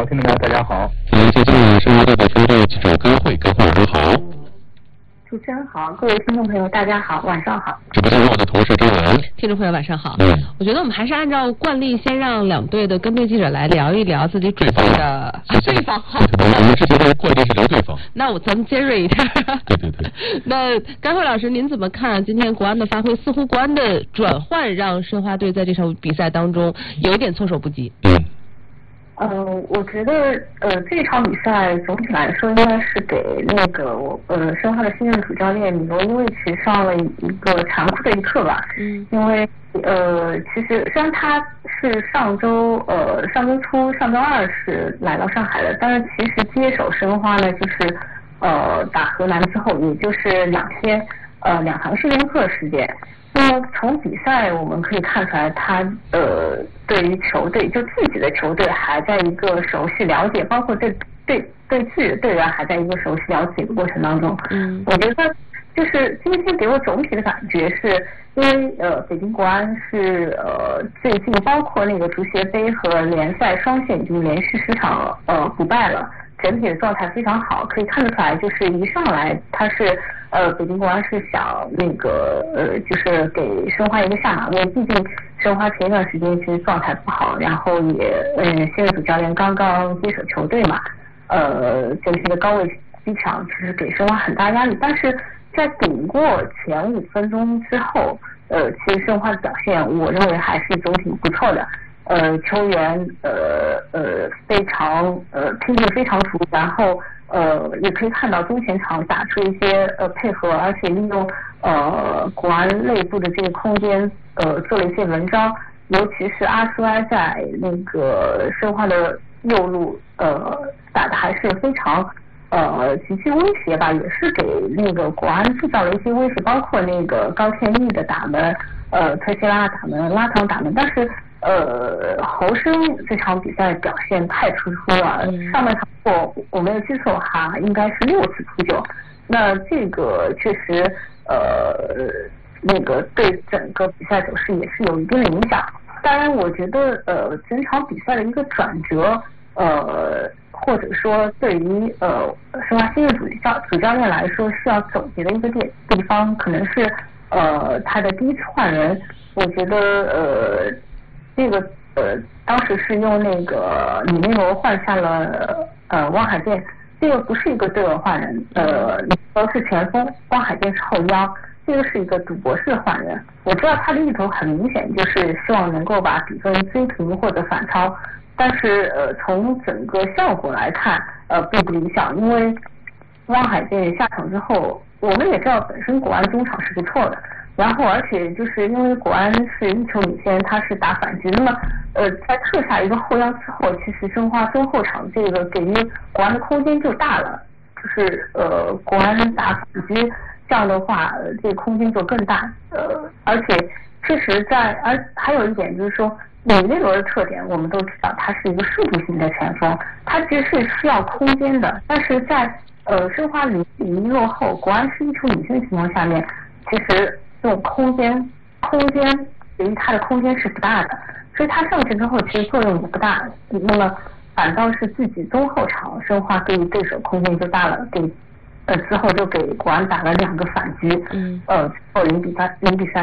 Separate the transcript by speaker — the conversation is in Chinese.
Speaker 1: 好，听众们大家好。
Speaker 2: 接下来生活大本营的记者高慧，高慧晚上好。
Speaker 3: 主持人好，各位听众朋友大家好，晚上好。
Speaker 2: 直播间我的同事张文，
Speaker 4: 听众朋友晚上好。我觉得我们还是按照惯例，先让两队的跟队记者来聊一聊自己准备的对方。好，
Speaker 2: 我们之前的惯例是聊对方。
Speaker 4: 那咱们尖锐一点。
Speaker 2: 对。
Speaker 4: 那高慧老师，您怎么看今天国安的发挥？似乎国安的转换让申花队在这场比赛当中有一点措手不及。
Speaker 3: 我觉得这场比赛总体来说应该是给那个申花的新任主教练米罗伊维奇上了一个残酷的一课吧。因为其实虽然他是上周初上周二是来到上海的，但是其实接手申花呢就是打河南之后，也就是2堂训练课时间。那么从比赛我们可以看出来，他对于球队就自己的球队还在一个熟悉了解，包括对自己的队员还在一个熟悉了解的过程当中。我觉得就是今天给我总体的感觉是，因为北京国安是最近包括那个足协杯和联赛双线已经连续10场不败了。整体的状态非常好，可以看得出来，就是一上来他是北京国安是想那个就是给申花一个下马威，毕竟申花前一段时间其实状态不好，然后也新任主教练刚刚接手球队嘛，整体的高位逼抢其实给申花很大压力，但是在顶过前5分钟之后，其实申花的表现我认为还是总体不错的。球员非常拼劲非常足，然后也可以看到中前场打出一些配合，而且利用国安内部的这个空间做了一些文章，尤其是阿苏埃在那个申花的右路打的还是非常极具威胁吧，也是给那个国安制造了一些威胁，包括那个高天意的打门，特西拉打门，拉唐打门，但是侯生这场比赛表现太突出了，上半场我没有记错哈，应该是6次扑救，那这个确实那个对整个比赛走势也是有一定的影响。当然我觉得整场比赛的一个转折或者说对于申花新任主教练来说需要总结的一个地方，可能是他的第一次换人，我觉得这个当时是用那个里内罗换下了汪海剑，这个不是一个对位换人，里罗是前锋，汪海剑是后腰，这个是一个赌博式的换人。我知道他的意图很明显，就是希望能够把比分追平或者反超，但是从整个效果来看并不理想，因为汪海剑下场之后，我们也知道本身国安中场是不错的，然后而且就是因为国安是1球领先，他是打反击，那么在撤下一个后腰之后，其实申花中后场这个给予国安的空间就大了，就是国安打反击这样的话这个空间就更大，而且确实还有一点就是说，里内罗的特点我们都知道，他是一个速度型的前锋，他其实是需要空间的，但是在申花0-1落后，国安是1球领先的情况下面，其实这种空间由于他的空间是不大的，所以他上去之后其实作用也不大，那么反倒是自己中后场申花给予对手空间就大了，之后就给国安打了2个反击，最后0比3